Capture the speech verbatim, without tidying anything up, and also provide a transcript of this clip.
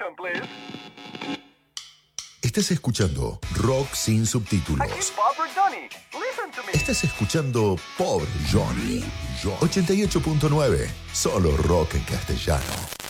Attention, please. Estás escuchando Rock sin subtítulos. Aquí Bob Berdoni. Listen to me. Estás escuchando Pobre Johnny. ochenta y ocho punto nueve. Solo rock en castellano.